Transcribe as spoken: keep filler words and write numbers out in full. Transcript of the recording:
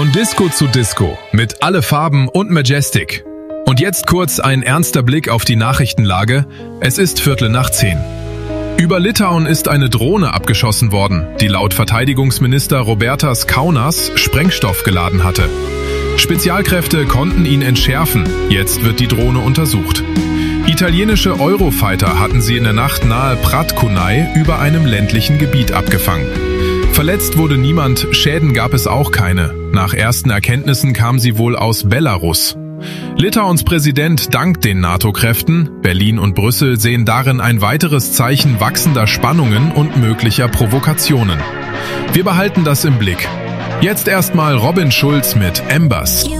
Von Disco zu Disco mit Alle Farben und Majestic. Und jetzt kurz ein ernster Blick auf die Nachrichtenlage. Es ist Viertel nach zehn. Über Litauen ist eine Drohne abgeschossen worden, die laut Verteidigungsminister Robertas Kaunas Sprengstoff geladen hatte. Spezialkräfte konnten ihn entschärfen. Jetzt wird die Drohne untersucht. Italienische Eurofighter hatten sie in der Nacht nahe Pratkunai über einem ländlichen Gebiet abgefangen. Verletzt wurde niemand, Schäden gab es auch keine. Nach ersten Erkenntnissen kam sie wohl aus Belarus. Litauens Präsident dankt den NATO-Kräften. Berlin und Brüssel sehen darin ein weiteres Zeichen wachsender Spannungen und möglicher Provokationen. Wir behalten das im Blick. Jetzt erstmal Robin Schulz mit Embers.